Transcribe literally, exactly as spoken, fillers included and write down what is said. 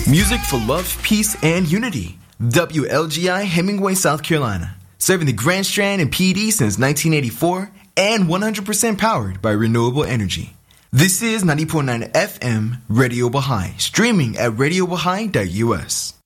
Music for love, peace, and unity. W L G I Hemingway, South Carolina. Serving the Grand Strand and P D since nineteen eighty-four and one hundred percent powered by renewable energy. This is ninety point nine F M Radio Baha'i, streaming at radio baha'i dot U S.